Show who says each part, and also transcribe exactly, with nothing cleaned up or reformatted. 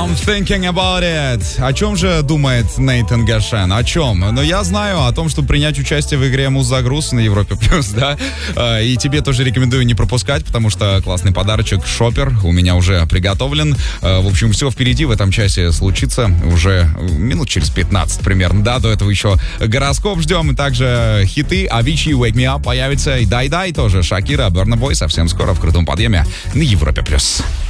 Speaker 1: I'm thinking about it. О чем же думает Нейтан Гашен? О чем? Но я знаю о том, чтобы принять участие в игре Муз-загруз на Европе Плюс, да? И тебе тоже рекомендую не пропускать, потому что классный подарочек шопер у меня уже приготовлен. В общем, все впереди в этом часе случится уже минут через пятнадцать примерно, да? До этого еще гороскоп ждем, и также хиты Avicii, Wake Me Up появится, и Дай-Дай тоже, Шакира, Burna Boy совсем скоро в крутом подъеме на Европе Плюс.